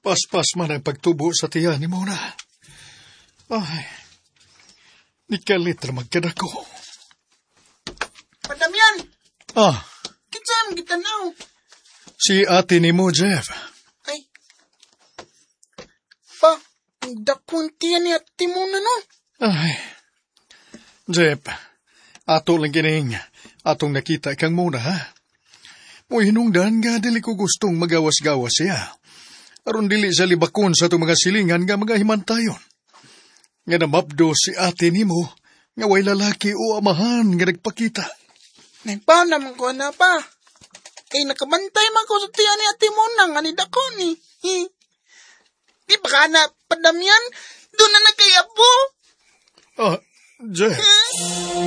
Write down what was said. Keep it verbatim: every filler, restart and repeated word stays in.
Paspas man ang pagtubo sa tiyan ni Mona. Ay, ni kalitra magkadako. Padamyan! Ah, Kitsam, gitanaw. si ate ni mo, Jeff. Ay. Pa, dakon tiyan ni ati mo na no. Ay, Jeff, ato lang gining atong nakita kang Mona, ha? Mo hinungdan nga dili ko gustong magawas-gawas siya. Aron dili sa libakon sa itong mga silingan nga mga himantayon. Nga namabdo si ate nimo nga way lalaki o amahan nga nagpakita. Nay pa naman ko na pa. Kay nakabantay man ko sa tiyan ni ati mo na nga ni dako ni. Hi. Di ba ka na padamyan? Doon na nagkayapo. Ah, Jeff.